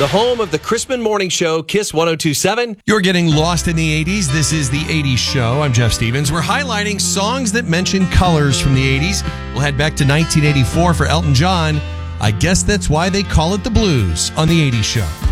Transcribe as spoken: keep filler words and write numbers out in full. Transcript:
The home of the Crispin Morning Show, Kiss one oh two point seven. You're getting lost in the eighties. This is the eighties Show. I'm Jeff Stevens. We're highlighting songs that mention colors from the eighties. We'll head back to nineteen eighty-four for Elton John. I guess that's why they call it the blues on the eighties Show.